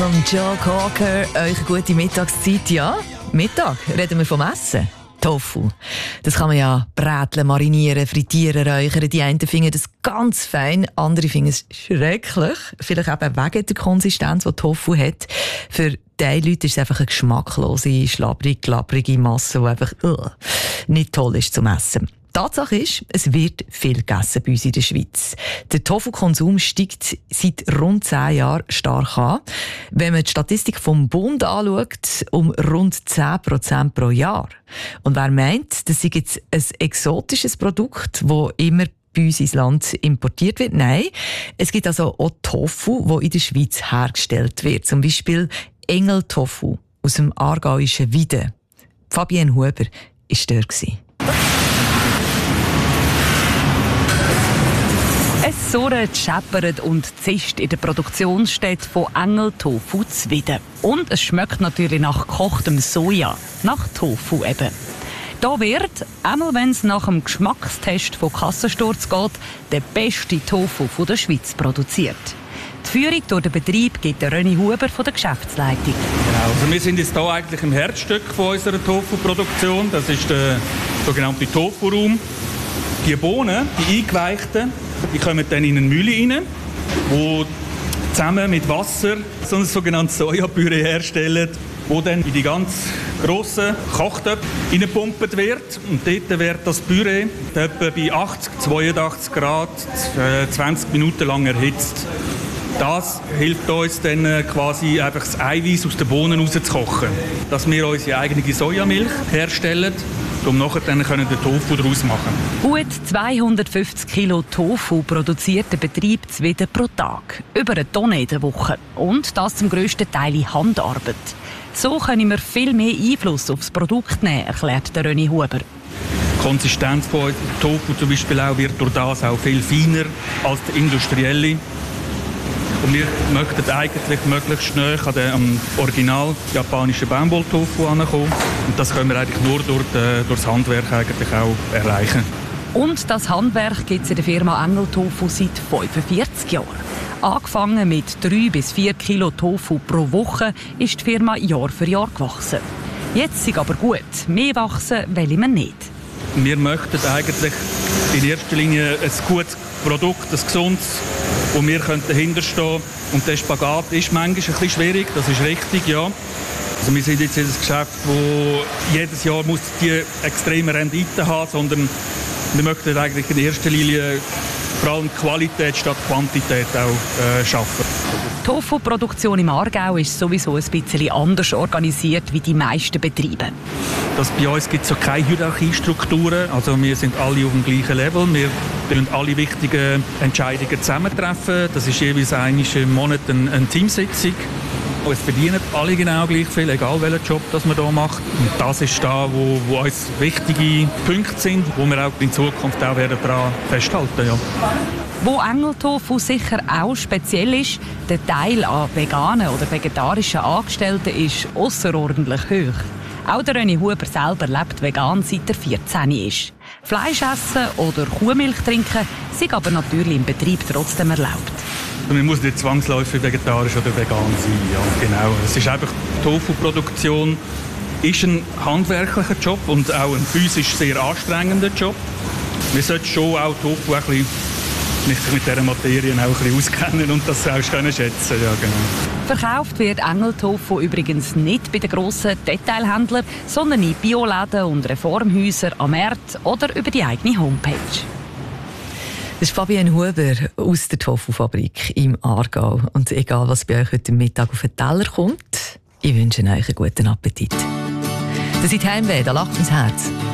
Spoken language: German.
Und Joe Cocker, eure gute Mittagszeit, ja? Mittag, reden wir vom Essen. Tofu. Das kann man ja bräteln, marinieren, frittieren, räuchern. Die einen finden das ganz fein, andere finden es schrecklich. Vielleicht eben wegen der Konsistenz, die Tofu hat. Für diese Leute ist es einfach eine geschmacklose, schlabbrig-glabbrige Masse, die einfach nicht toll ist zum Essen. Tatsache ist, es wird viel gegessen bei uns in der Schweiz. Der Tofu-Konsum steigt seit rund 10 Jahren stark an. Wenn man die Statistik vom Bund anschaut, um rund 10% pro Jahr. Und wer meint, das ist jetzt ein exotisches Produkt, das immer bei uns ins Land importiert wird? Nein, es gibt also auch Tofu, der in der Schweiz hergestellt wird. Zum Beispiel Engeltofu aus dem aargauischen Wieden. Fabienne Huber war dort. Es surrt, scheppert und zischt in der Produktionsstätte von Engeltofu zu Wieden. Und es schmeckt natürlich nach gekochtem Soja, nach Tofu eben. Da wird, einmal wenn es nach dem Geschmackstest von Kassensturz geht, der beste Tofu von der Schweiz produziert. Die Führung durch den Betrieb gibt der René Huber von der Geschäftsleitung. Genau, also wir sind jetzt hier eigentlich im Herzstück von unserer Tofu-Produktion. Das ist der sogenannte Tofu-Raum. Die Bohnen, die eingeweichten, die kommen dann in eine Mühle rein, wo zusammen mit Wasser so ein sogenanntes Sojapüree herstellen, wo dann in die ganz grossen Kochtöpfe reingepumpt wird. Und dort wird das Püree etwa bei 80, 82 Grad 20 Minuten lang erhitzt. Das hilft uns dann quasi einfach das Eiweiß aus den Bohnen rauszukochen, dass wir unsere eigene Sojamilch herstellen, um nachher dann den Tofu daraus machen. Gut 250 Kilo Tofu produziert der Betrieb Zwieden pro Tag. Über eine Tonne in der Woche. Und das zum grössten Teil in Handarbeit. So können wir viel mehr Einfluss auf das Produkt nehmen, erklärt der René Huber. Die Konsistenz von Tofu zum Beispiel auch wird durch das auch viel feiner als die industrielle. Und wir möchten eigentlich möglichst schnell am original japanischen Baumwolltofu ankommen. Und das können wir eigentlich nur durch das Handwerk eigentlich auch erreichen. Und das Handwerk gibt es in der Firma Engeltofu seit 45 Jahren. Angefangen mit 3 bis 4 Kilo Tofu pro Woche ist die Firma Jahr für Jahr gewachsen. Jetzt ist aber gut, mehr wachsen wollen wir nicht. Wir möchten eigentlich in erster Linie ein gutes Produkt, ein gesundes, wo wir dahinter stehen können. Und der Spagat ist manchmal ein bisschen schwierig, das ist richtig, ja. Also wir sind jetzt in einem Geschäft, wo jedes Jahr muss die extreme Rendite haben, sondern wir möchten eigentlich in erster Linie vor allem Qualität statt Quantität auch schaffen. Die Tofu-Produktion im Aargau ist sowieso ein bisschen anders organisiert wie die meisten Betriebe. Bei uns gibt es so keine Hierarchiestrukturen. Also wir sind alle auf dem gleichen Level. Wir treffen alle wichtigen Entscheidungen zusammentreffen. Das ist jeweils einmal im Monat eine Teamsitzung. Es verdienen alle genau gleich viel, egal welchen Job das man hier macht. Und das ist da, wo uns wichtige Punkte sind, wo wir auch in Zukunft auch daran festhalten. Ja. Wo Engeltofu sicher auch speziell ist, der Teil an veganen oder vegetarischen Angestellten ist ausserordentlich hoch. Auch der René Huber selber lebt vegan, seit er 14 ist. Fleisch essen oder Kuhmilch trinken sind aber natürlich im Betrieb trotzdem erlaubt. Man muss nicht zwangsläufig vegetarisch oder vegan sein. Ja, genau. Es ist einfach, die Tofu-Produktion ist ein handwerklicher Job und auch ein physisch sehr anstrengender Job. Wir sollten schon auch Tofu ein bisschen sich mit dieser Materie auch ein bisschen auskennen und das auch schätzen. Ja, genau. Verkauft wird Engeltofu übrigens nicht bei den grossen Detailhändlern, sondern in Bioläden und Reformhäusern am Markt oder über die eigene Homepage. Das ist Fabienne Huber aus der Tofu-Fabrik im Aargau. Und egal, was bei euch heute Mittag auf den Teller kommt, ich wünsche euch einen guten Appetit. Das ist Heimweh, da lacht mein Herz.